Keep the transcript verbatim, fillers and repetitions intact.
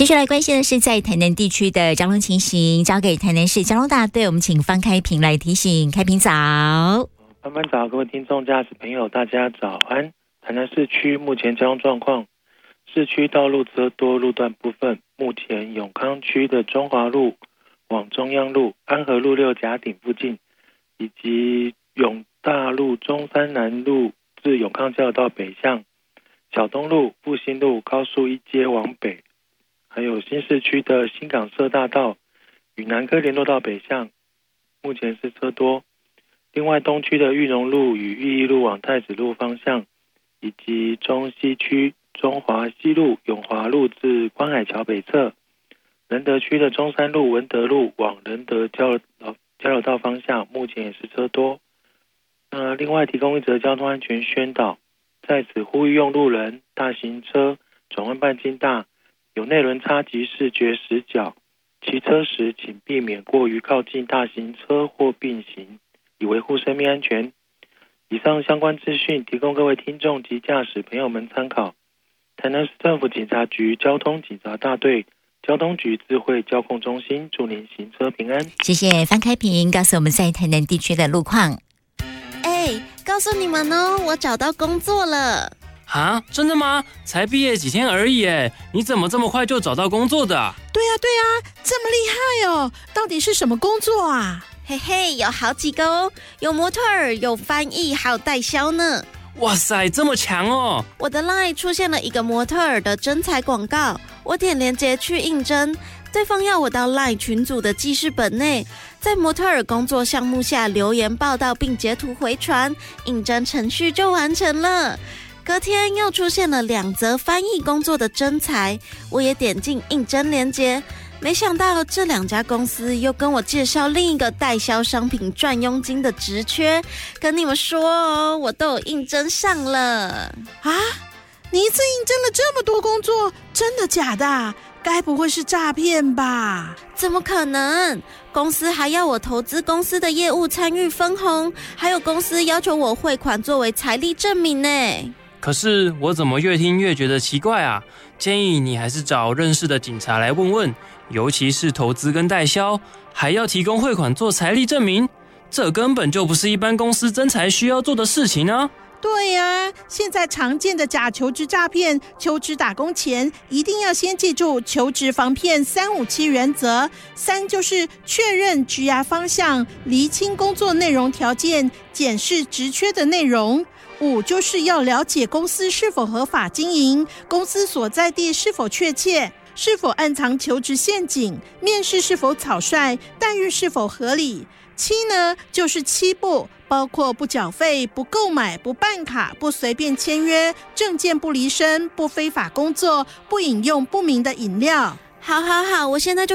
接下来关心的是在台南地区的交通情形，交给台南市交通大队，我们请方开平来提醒。开平早。 班班早，各位听众驾驶朋友大家早安。台南市区目前交通状况，市区道路车多，路段部分目前永康区的中华路往中央路、安和路六甲顶附近，以及永大路中山南路至永康交流道北向，小东路、复兴路高速一街往北，还有新市区的新港社大道与南科联络道北向，目前是车多。另外东区的裕农路与裕义路往太子路方向，以及中西区中华西路、永华路至观海桥北侧，仁德区的中山路、文德路往仁德交流交流道方向，目前也是车多。那另外提供一则交通安全宣导，在此呼吁用路人、大型车转弯半径大、有内轮差及视觉死角，骑车时请避免过于靠近大型车或并行，以维护生命安全。以上相关资讯提供各位听众及驾驶朋友们参考。台南市政府警察局交通警察大队交通局智慧交控中心祝您行车平安。 谢谢方开平告诉我们在台南地区的路况。 哎，告诉你们哦，我找到工作了。 啊，真的吗？才毕业几天而已耶，你怎么这么快就找到工作的啊？ 对啊对啊，这么厉害哦，到底是什么工作啊？ 嘿嘿，有好几个哦，有模特儿，有翻译，还有代销呢。 哇塞，这么强哦！ 我的 LINE 出现了一个模特儿的征才广告，我点连结去应征，对方要我到 LINE 群组的记事本内，在模特儿工作项目下留言报道并截图回传，应征程序就完成了。隔天又出现了两则翻译工作的征才，我也点进应征连结，没想到这两家公司又跟我介绍另一个代销商品赚佣金的职缺，跟你们说哦，我都有应征上了。 啊，你一次应征了这么多工作，真的假的？该不会是诈骗吧？ 怎么可能？公司还要我投资公司的业务参与分红，还有公司要求我汇款作为财力证明呢。 可是我怎么越听越觉得奇怪啊？建议你还是找认识的警察来问问，尤其是投资跟代销，还要提供汇款做财力证明，这根本就不是一般公司征才需要做的事情啊！ 对啊，现在常见的假求职诈骗，求职打工前一定要先记住求职防骗三五七原则。三就是确认职涯方向，厘清工作内容条件，检视职缺的内容。五就是要了解公司是否合法经营，公司所在地是否确切，是否暗藏求职陷阱，面试是否草率，待遇是否合理。七呢，就是七不，包括不缴费、不购买、不办卡、不随便签约、证件不离身、不非法工作、不饮用不明的饮料。 好好好，我现在就